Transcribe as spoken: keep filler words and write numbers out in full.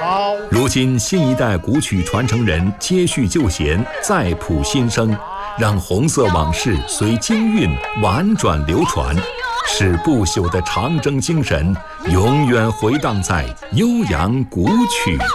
好。 如今新一代古曲传承人接续旧弦，再谱新声，让红色往事随京韵婉转流传，使不朽的长征精神永远回荡在悠扬古曲